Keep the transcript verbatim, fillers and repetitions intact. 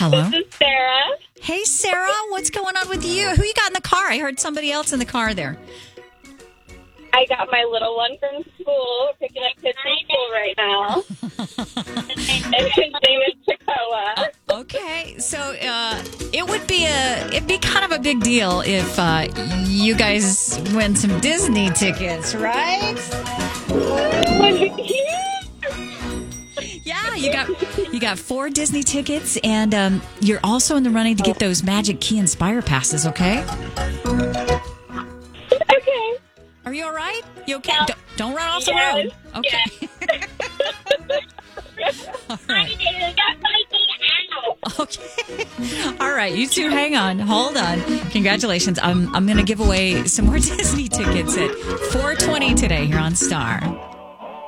Hello. This is Sarah. Hey, Sarah. What's going on with you? Who you got in the car? I heard somebody else in the car there. I got my little one from school, picking up kids from school right now. And his name is Takoa. Okay, so uh, it would be a it'd be kind of a big deal if uh, you guys win some Disney tickets, right? Yeah, you got you got four Disney tickets, and um, you're also in the running to get those Magic Key Inspire passes. Okay. Okay. Are you all right? You okay? Yeah. Don't, don't run off the Yes. road. Okay. All right. Okay. All right. You two hang on. Hold on. Congratulations. I'm I'm going to give away some more Disney tickets at four twenty today here on Star.